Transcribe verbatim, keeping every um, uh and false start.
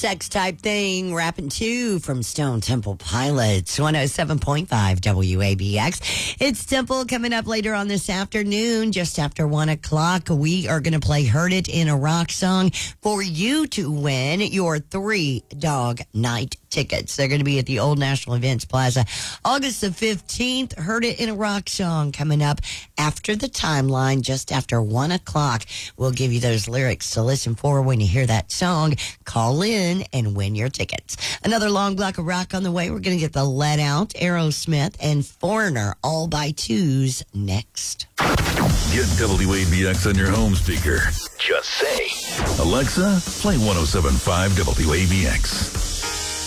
sex type thing, rapping two from Stone Temple Pilots, one oh seven point five W A B X. It's Temple coming up later on this afternoon, just after one o'clock. We are going to play Heard It in a Rock Song for you to win your three dog night tickets. They're going to be at the Old National Events Plaza August the fifteenth. Heard It in a Rock Song coming up after the timeline, just after one o'clock. We'll give you those lyrics to listen for when you hear that song. Call in and win your tickets. Another long block of rock on the way. We're going to get the Let Out, Aerosmith, and Foreigner all by twos next. Get W A B X on your home speaker. Just say, Alexa, play one oh seven point five W A B X.